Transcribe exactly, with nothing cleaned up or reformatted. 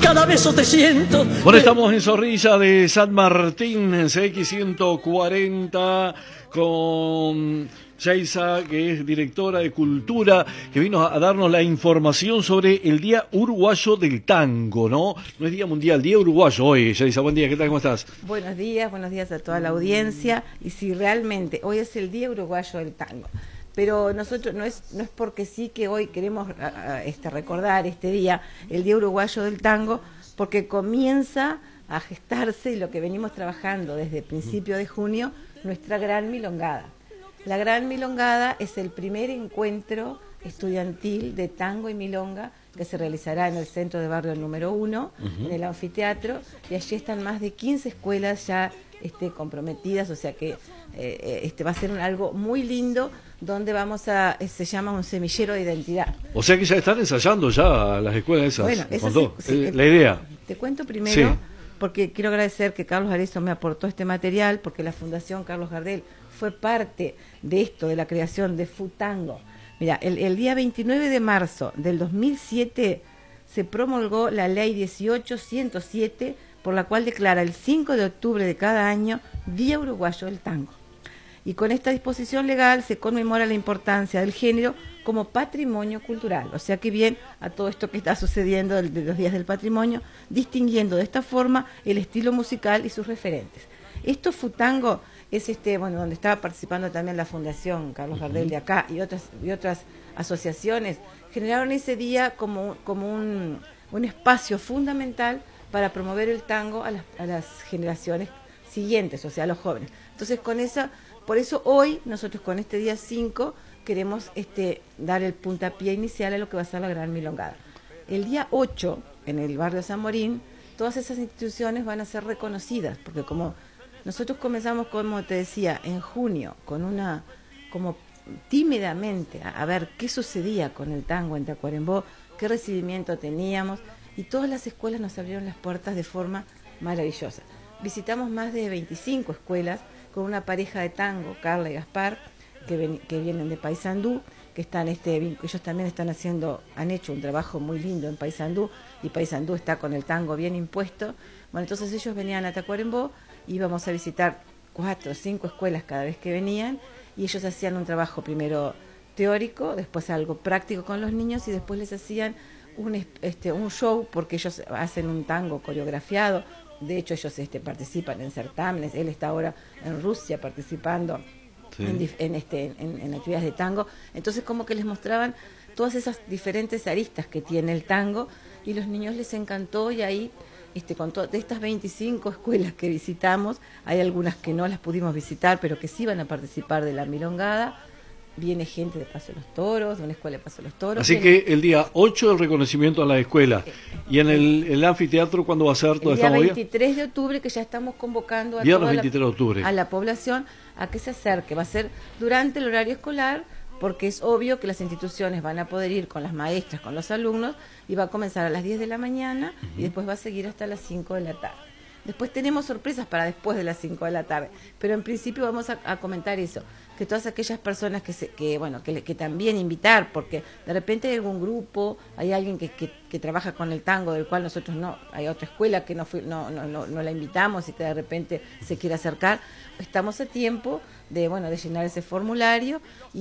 cada beso te siento. Bueno, estamos en Zorrilla de San Martín, en C X ciento cuarenta, con Yaiza, que es directora de Cultura, que vino a darnos la información sobre el Día Uruguayo del Tango, ¿no? No es Día Mundial, Día Uruguayo hoy. Yaiza, buen día, ¿qué tal? ¿Cómo estás? Buenos días, buenos días a toda la audiencia. Y si realmente hoy es el Día Uruguayo del Tango, pero nosotros no es no es porque sí que hoy queremos a, a, este, recordar este día, el Día Uruguayo del Tango, porque comienza a gestarse lo que venimos trabajando desde principio de junio, nuestra Gran Milongada. La Gran Milongada es el primer encuentro estudiantil de tango y milonga que se realizará en el centro de barrio número uno, uh-huh. en el anfiteatro, y allí están más de quince escuelas ya este, comprometidas, o sea que eh, este va a ser un, algo muy lindo, donde vamos a, eh, se llama un semillero de identidad. O sea que ya están ensayando ya las escuelas esas. Bueno, esa sí, sí, eh, la idea. Te cuento primero, sí. porque quiero agradecer que Carlos Arezzo me aportó este material, porque la Fundación Carlos Gardel fue parte de esto, de la creación de Futango. Mira, el, el día veintinueve de marzo del dos mil siete se promulgó la ley dieciocho ciento siete, por la cual declara el cinco de octubre de cada año Día Uruguayo del Tango. Y con esta disposición legal se conmemora la importancia del género como patrimonio cultural. O sea que bien a todo esto que está sucediendo de, de los días del patrimonio, distinguiendo de esta forma el estilo musical y sus referentes. Esto Futango es este, bueno, donde estaba participando también la Fundación Carlos Gardel de acá y otras y otras asociaciones, generaron ese día como, como un, un espacio fundamental para promover el tango a las, a las generaciones siguientes, o sea, a los jóvenes. Entonces, con esa, por eso hoy nosotros con este día cinco queremos este, dar el puntapié inicial a lo que va a ser la Gran Milongada. El día ocho, en el barrio San Morín, todas esas instituciones van a ser reconocidas, porque como nosotros comenzamos, como te decía, en junio, con una, como tímidamente, a, a ver qué sucedía con el tango en Tacuarembó, qué recibimiento teníamos, y todas las escuelas nos abrieron las puertas de forma maravillosa. Visitamos más de veinticinco escuelas con una pareja de tango, Carla y Gaspar, que, ven, que vienen de Paysandú, que están este, ellos también están haciendo, han hecho un trabajo muy lindo en Paysandú, y Paysandú está con el tango bien impuesto. Bueno, entonces ellos venían a Tacuarembó, íbamos a visitar cuatro o cinco escuelas cada vez que venían, y ellos hacían un trabajo primero teórico, después algo práctico con los niños, y después les hacían un, este, un show, porque ellos hacen un tango coreografiado. De hecho ellos este, participan en certámenes, él está ahora en Rusia participando sí. en, en, este, en, en actividades de tango, entonces como que les mostraban todas esas diferentes aristas que tiene el tango, y los niños les encantó, y ahí Este, con to- de estas veinticinco escuelas que visitamos, hay algunas que no las pudimos visitar, pero que sí van a participar de la milongada. Viene gente de Paso de los Toros, de una escuela de Paso de los Toros. Así viene... que el día ocho el reconocimiento a la escuela. ¿Y en el, el anfiteatro cuándo va a ser toda esta movida? El día veintitrés de octubre, que ya estamos convocando a, Viernes toda veintitrés de octubre. La, a la población a que se acerque. Va a ser durante el horario escolar, porque es obvio que las instituciones van a poder ir con las maestras, con los alumnos, y va a comenzar a las diez de la mañana uh-huh. y después va a seguir hasta las cinco de la tarde. Después tenemos sorpresas para después de las cinco de la tarde, pero en principio vamos a, a comentar eso, que todas aquellas personas que, se, que bueno, que, que también invitar, porque de repente hay algún grupo, hay alguien que, que, que trabaja con el tango, del cual nosotros no, hay otra escuela que no, fui, no, no, no, no la invitamos y que de repente se quiere acercar, estamos a tiempo de, bueno, de llenar ese formulario. Y